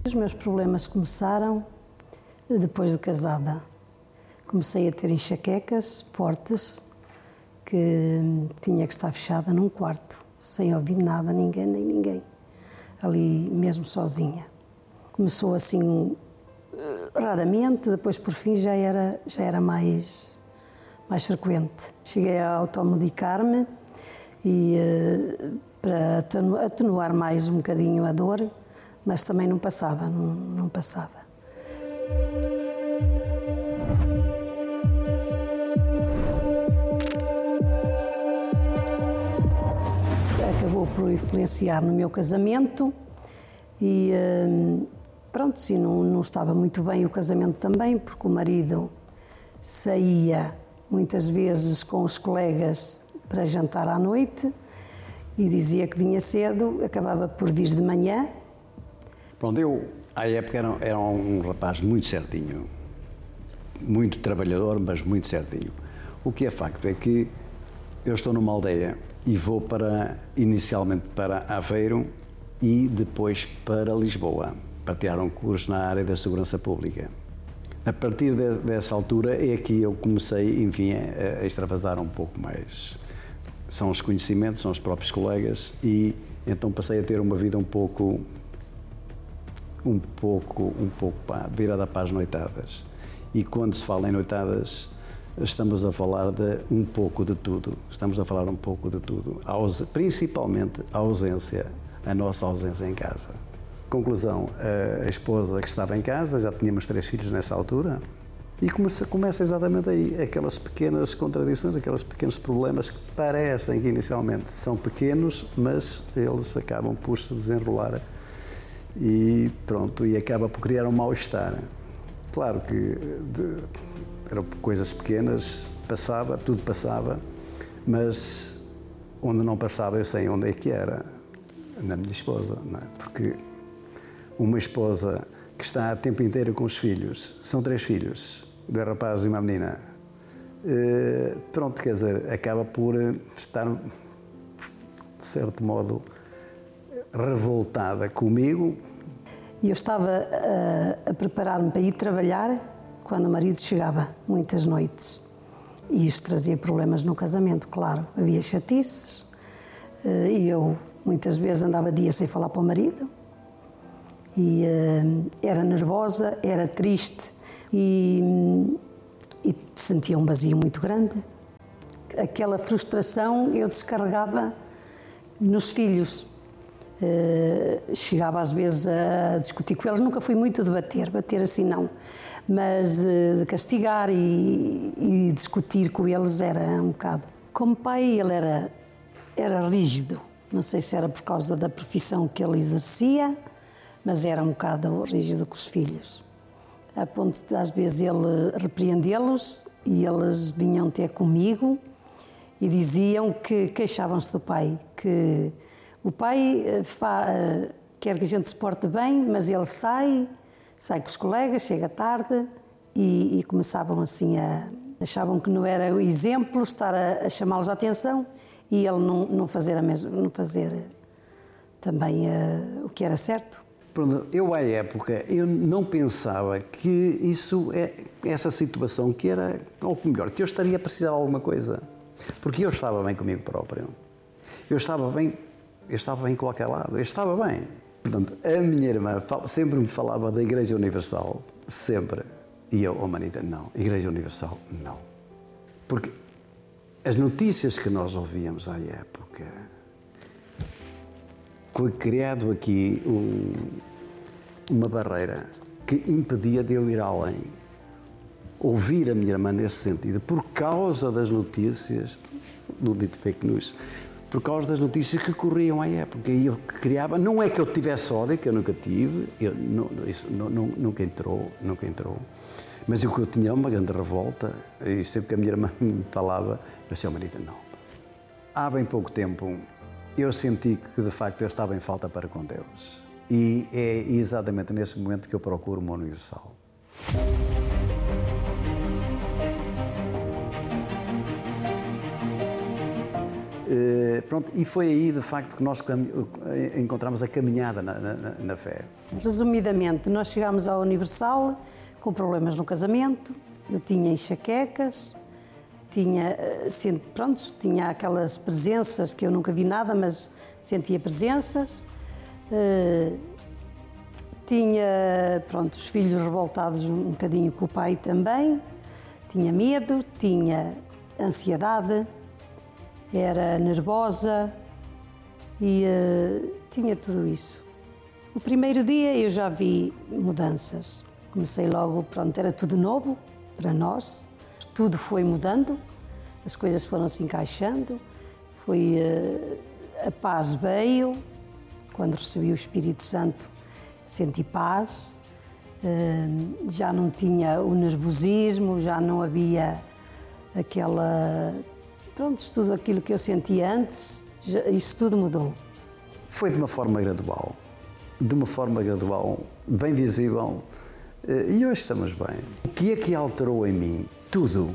Os meus problemas começaram depois de casada. Comecei a ter enxaquecas fortes, que tinha que estar fechada num quarto, sem ouvir nada, ninguém, nem ninguém, ali mesmo sozinha. Começou assim raramente, depois por fim já era mais frequente. Cheguei a automedicar-me e para atenuar mais um bocadinho a dor, mas também não passava. Acabou por influenciar no meu casamento e pronto, sim, não estava muito bem o casamento também, porque o marido saía muitas vezes com os colegas para jantar à noite e dizia que vinha cedo, acabava por vir de manhã. Pronto, eu à época era um rapaz muito certinho, muito trabalhador, mas muito certinho. O que é facto é que eu estou numa aldeia e vou inicialmente para Aveiro e depois para Lisboa, para tirar um curso na área da segurança pública. A partir dessa altura é que eu comecei, enfim, a extravasar um pouco mais. São os conhecimentos, são os próprios colegas e então passei a ter uma vida um pouco virada para as noitadas. E quando se fala em noitadas, estamos a falar de um pouco de tudo. Principalmente a nossa ausência em casa. Conclusão, a esposa que estava em casa, já tínhamos 3 filhos nessa altura, e começa exatamente aí, aquelas pequenas contradições, aqueles pequenos problemas que parecem que inicialmente são pequenos, mas eles acabam por se desenrolar e pronto, e acaba por criar um mal-estar. Claro que eram coisas pequenas, tudo passava, mas onde não passava eu sei onde é que era, na minha esposa, não é? Porque uma esposa que está o tempo inteiro com os filhos, são 3 filhos, 2 rapazes e uma menina, pronto, quer dizer, acaba por estar, de certo modo, revoltada comigo. E eu estava a preparar-me para ir trabalhar quando o marido chegava, muitas noites. E isto trazia problemas no casamento, claro. Havia chatices e eu muitas vezes andava dias sem falar para o marido. E era nervosa, era triste e sentia um vazio muito grande. Aquela frustração eu descarregava nos filhos. Chegava às vezes a discutir com eles, nunca fui muito de bater assim não, mas de castigar e discutir com eles era um bocado. Como pai ele era rígido, não sei se era por causa da profissão que ele exercia, mas era um bocado rígido com os filhos, a ponto de às vezes ele repreendê-los e eles vinham ter comigo e diziam que queixavam-se do pai, que o pai quer que a gente se porte bem, mas ele sai com os colegas, chega tarde e começavam assim achavam que não era o exemplo estar a chamá-los a atenção e ele não fazer também o que era certo. Pronto, eu à época eu não pensava que essa situação que era, ou melhor, que eu estaria a precisar de alguma coisa, porque eu estava bem comigo próprio, eu estava bem em qualquer lado, eu estava bem. Portanto, a minha irmã sempre me falava da Igreja Universal, sempre. E eu, Manita, não. Igreja Universal, não. Porque as notícias que nós ouvíamos à época, foi criado aqui uma barreira que impedia de eu ir além. Ouvir a minha irmã nesse sentido, por causa das notícias, do dito fake news, por causa das notícias que corriam à época. E eu criava, não é que eu tivesse ódio, que eu nunca tive, isso nunca entrou, mas o que eu tinha é uma grande revolta, e sempre que a minha irmã me falava, eu disse, Manita, não. Há bem pouco tempo, eu senti que de facto eu estava em falta para com Deus. E é exatamente nesse momento que eu procuro uma universal. Pronto, e foi aí, de facto, que nós encontramos a caminhada na fé. Resumidamente, nós chegámos ao Universal com problemas no casamento, eu tinha enxaquecas, tinha aquelas presenças que eu nunca vi nada, mas sentia presenças. Tinha, os filhos revoltados um bocadinho com o pai também. Tinha medo, tinha ansiedade, era nervosa e tinha tudo isso. O primeiro dia eu já vi mudanças. Comecei logo, era tudo novo para nós. Tudo foi mudando, as coisas foram se encaixando. A paz veio. Quando recebi o Espírito Santo, senti paz. Já não tinha o nervosismo, já não havia tudo aquilo que eu sentia antes, isso tudo mudou. Foi de uma forma gradual, bem visível, e hoje estamos bem. O que é que alterou em mim? Tudo.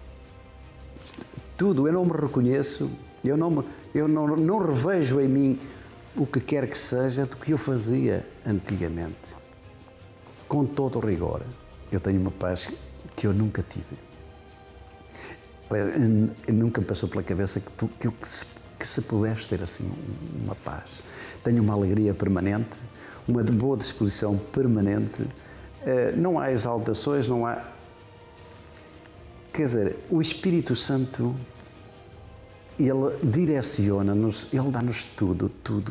Tudo. Eu não me reconheço, eu não revejo em mim o que quer que seja do que eu fazia antigamente. Com todo o rigor, eu tenho uma paz que eu nunca tive. Nunca me passou pela cabeça que se pudesse ter assim uma paz. Tenho uma alegria permanente, uma boa disposição permanente, não há exaltações, não há... Quer dizer, o Espírito Santo, ele direciona-nos, ele dá-nos tudo.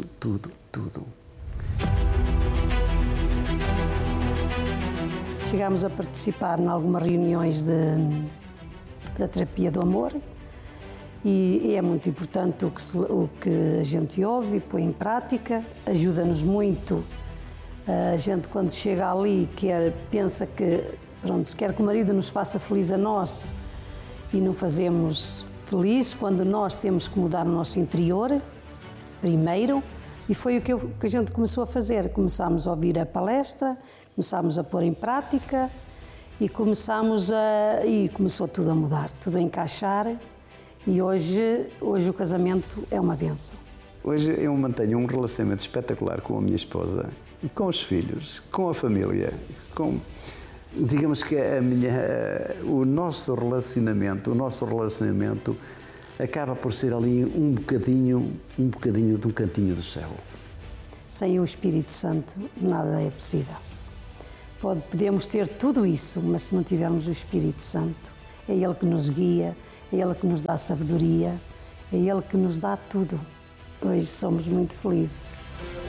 Chegámos a participar em algumas reuniões da terapia do amor e é muito importante o que a gente ouve e põe em prática, ajuda-nos muito. A gente, quando chega ali, pensa que, quer que o marido nos faça feliz a nós e não fazemos feliz, quando nós temos que mudar o nosso interior primeiro, e foi o que a gente começou a fazer. Começámos a ouvir a palestra, começámos a pôr em prática e começou tudo a mudar, tudo a encaixar, e hoje o casamento é uma bênção. Hoje eu mantenho um relacionamento espetacular com a minha esposa, com os filhos, com a família, digamos que o nosso relacionamento acaba por ser ali um bocadinho de um cantinho do céu. Sem o Espírito Santo nada é possível. Podemos ter tudo isso, mas se não tivermos o Espírito Santo, é Ele que nos guia, é Ele que nos dá sabedoria, é Ele que nos dá tudo. Hoje somos muito felizes.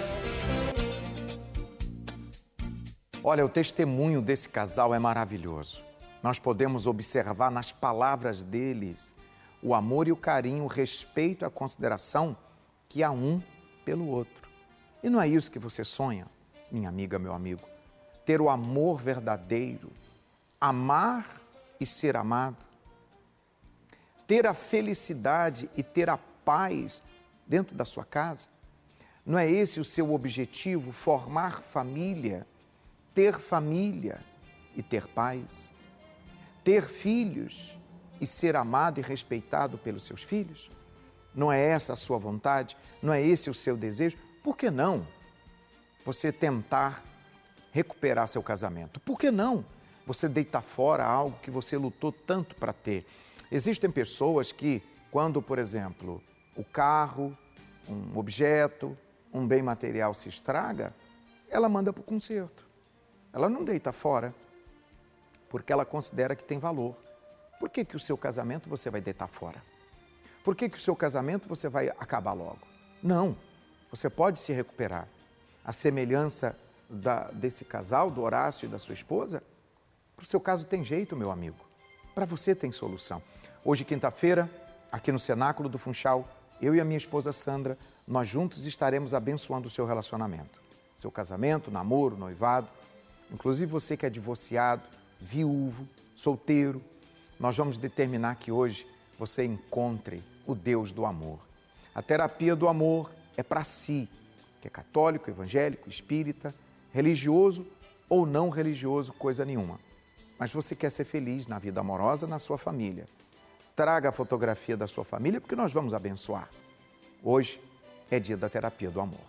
Olha, o testemunho desse casal é maravilhoso. Nós podemos observar nas palavras deles o amor e o carinho, o respeito e a consideração que há um pelo outro. E não é isso que você sonha, minha amiga, meu amigo? Ter o amor verdadeiro, amar e ser amado, ter a felicidade e ter a paz dentro da sua casa? Não é esse o seu objetivo, formar família, ter família e ter paz? Ter filhos e ser amado e respeitado pelos seus filhos? Não é essa a sua vontade? Não é esse o seu desejo? Por que não você tentar recuperar seu casamento? Por que não você deitar fora algo que você lutou tanto para ter? Existem pessoas que, quando, por exemplo, o carro, um objeto, um bem material se estraga, ela manda para o conserto. Ela não deita fora, porque ela considera que tem valor. Por que o seu casamento você vai deitar fora? Por que o seu casamento você vai acabar logo? Não, você pode se recuperar. A semelhança desse casal, do Horácio e da sua esposa, para o seu caso tem jeito, meu amigo. Para você tem solução. Hoje, quinta-feira, aqui no Cenáculo do Funchal, eu e a minha esposa Sandra, nós juntos estaremos abençoando o seu relacionamento. Seu casamento, namoro, noivado. Inclusive você que é divorciado, viúvo, solteiro, nós vamos determinar que hoje você encontre o Deus do amor. A terapia do amor é para si, que é católico, evangélico, espírita, religioso ou não religioso, coisa nenhuma. Mas você quer ser feliz na vida amorosa, na sua família. Traga a fotografia da sua família, porque nós vamos abençoar. Hoje é dia da terapia do amor.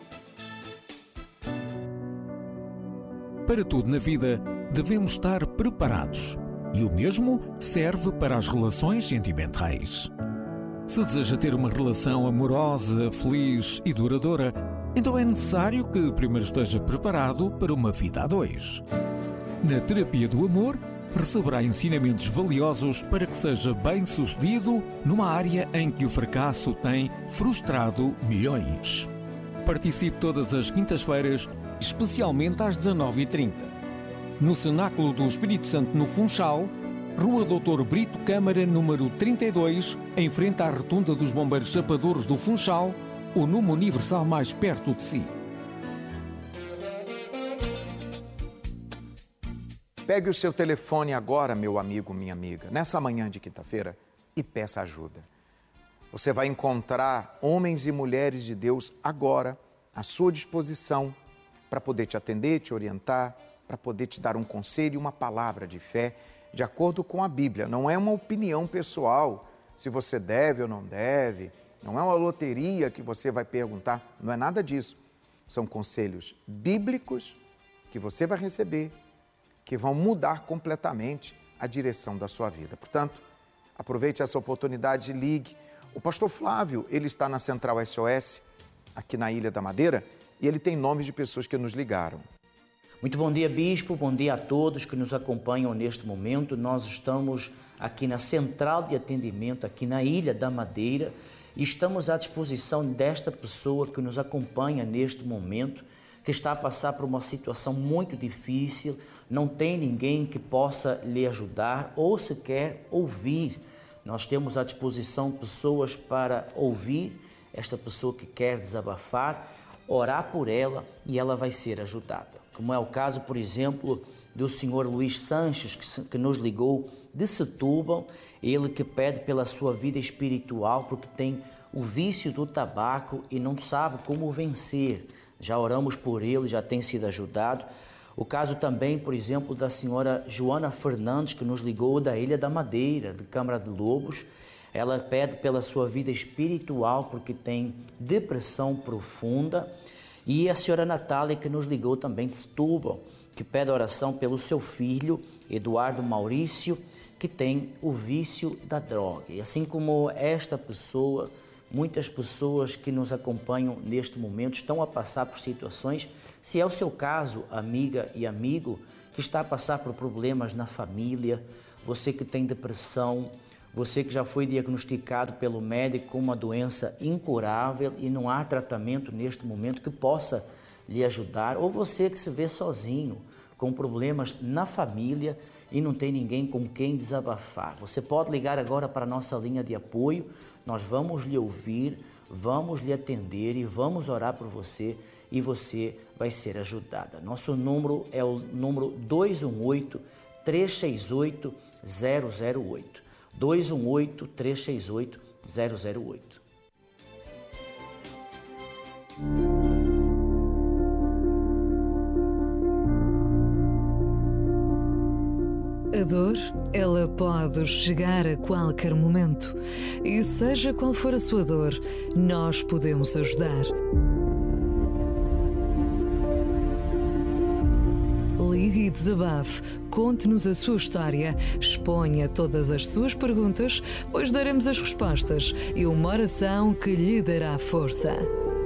Para tudo na vida, devemos estar preparados. E o mesmo serve para as relações sentimentais. Se deseja ter uma relação amorosa, feliz e duradoura, então é necessário que primeiro esteja preparado para uma vida a dois. Na terapia do amor, receberá ensinamentos valiosos para que seja bem-sucedido numa área em que o fracasso tem frustrado milhões. Participe todas as quintas-feiras, especialmente às 19h30. No Cenáculo do Espírito Santo, no Funchal, Rua Doutor Brito Câmara, número 32, em frente à Rotunda dos Bombeiros Chapadores do Funchal, o número universal mais perto de si. Pegue o seu telefone agora, meu amigo, minha amiga, nessa manhã de quinta-feira e peça ajuda. Você vai encontrar homens e mulheres de Deus agora à sua disposição para poder te atender, te orientar, para poder te dar um conselho e uma palavra de fé de acordo com a Bíblia. Não é uma opinião pessoal, se você deve ou não deve, não é uma loteria que você vai perguntar, não é nada disso. São conselhos bíblicos que você vai receber, que vão mudar completamente a direção da sua vida. Portanto, aproveite essa oportunidade e ligue. O pastor Flávio, ele está na Central SOS, aqui na Ilha da Madeira, e ele tem nomes de pessoas que nos ligaram. Muito bom dia, Bispo, bom dia a todos que nos acompanham neste momento. Nós estamos aqui na Central de Atendimento, aqui na Ilha da Madeira, e estamos à disposição desta pessoa que nos acompanha neste momento, que está a passar por uma situação muito difícil, não tem ninguém que possa lhe ajudar ou sequer ouvir. Nós temos à disposição pessoas para ouvir esta pessoa que quer desabafar, orar por ela e ela vai ser ajudada. Como é o caso, por exemplo, do senhor Luís Sanches, que nos ligou de Setúbal, ele que pede pela sua vida espiritual porque tem o vício do tabaco e não sabe como vencer. Já oramos por ele, já tem sido ajudado. O caso também, por exemplo, da senhora Joana Fernandes, que nos ligou da Ilha da Madeira, de Câmara de Lobos. Ela pede pela sua vida espiritual porque tem depressão profunda. E a senhora Natália, que nos ligou também de Setúbal, que pede oração pelo seu filho, Eduardo Maurício, que tem o vício da droga. E assim como esta pessoa, muitas pessoas que nos acompanham neste momento estão a passar por situações, se é o seu caso, amiga e amigo, que está a passar por problemas na família, você que tem depressão, você que já foi diagnosticado pelo médico com uma doença incurável e não há tratamento neste momento que possa lhe ajudar, ou você que se vê sozinho, com problemas na família e não tem ninguém com quem desabafar. Você pode ligar agora para a nossa linha de apoio, nós vamos lhe ouvir, vamos lhe atender e vamos orar por você e você vai ser ajudada. Nosso número é o número 218-368-008. 218-368-008. A dor, ela pode chegar a qualquer momento. E seja qual for a sua dor, nós podemos ajudar. Ligue e desabafe, conte-nos a sua história, exponha todas as suas perguntas, pois daremos as respostas e uma oração que lhe dará força.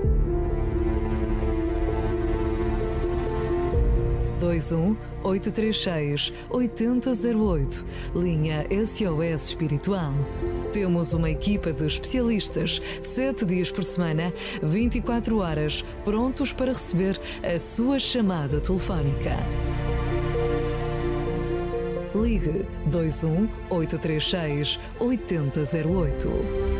21-836-8008, linha SOS Espiritual. Temos uma equipa de especialistas, 7 dias por semana, 24 horas, prontos para receber a sua chamada telefónica. Ligue 21-836-8008.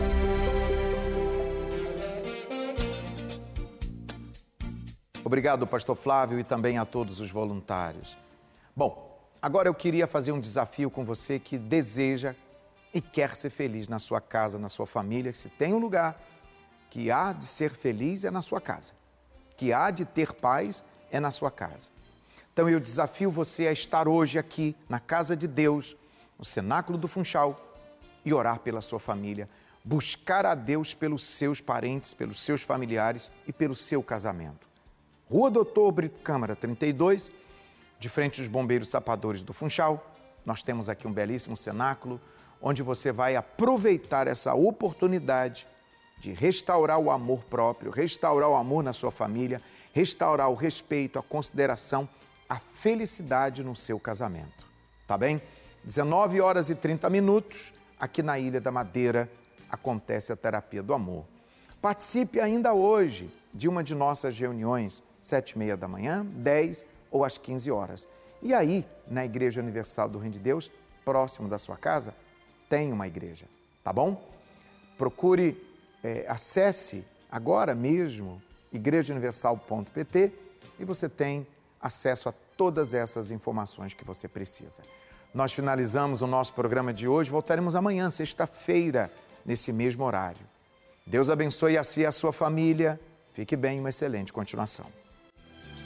Obrigado, pastor Flávio, e também a todos os voluntários. Bom, agora eu queria fazer um desafio com você que deseja e quer ser feliz na sua casa, na sua família. Se tem um lugar que há de ser feliz, é na sua casa. Que há de ter paz, é na sua casa. Então eu desafio você a estar hoje aqui na casa de Deus, no Cenáculo do Funchal, e orar pela sua família. buscar a Deus pelos seus parentes, pelos seus familiares e pelo seu casamento. Rua Doutor Brito Câmara, 32, de frente aos Bombeiros Sapadores do Funchal. Nós temos aqui um belíssimo cenáculo, onde você vai aproveitar essa oportunidade de restaurar o amor próprio, restaurar o amor na sua família, restaurar o respeito, a consideração, a felicidade no seu casamento. Tá bem? 19 horas e 30 minutos, aqui na Ilha da Madeira, acontece a terapia do amor. Participe ainda hoje de uma de nossas reuniões, 7h30 da manhã, 10 ou às 15 horas. E aí, na Igreja Universal do Reino de Deus, próximo da sua casa, tem uma igreja, tá bom? Procure, acesse agora mesmo igrejauniversal.pt e você tem acesso a todas essas informações que você precisa. Nós finalizamos o nosso programa de hoje, voltaremos amanhã, sexta-feira, nesse mesmo horário. Deus abençoe a si e a sua família. Fique bem, uma excelente continuação.